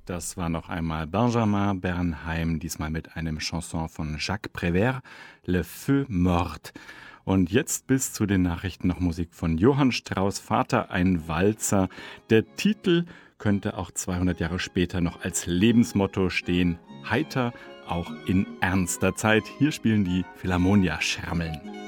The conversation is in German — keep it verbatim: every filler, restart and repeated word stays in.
Das war noch einmal Benjamin Bernheim, diesmal mit einem Chanson von Jacques Prévert, Le Feu Mort. Und jetzt bis zu den Nachrichten noch Musik von Johann Strauss Vater, ein Walzer. Der Titel könnte auch zweihundert Jahre später noch als Lebensmotto stehen. Heiter, auch in ernster Zeit. Hier spielen die Philharmonia Schermeln.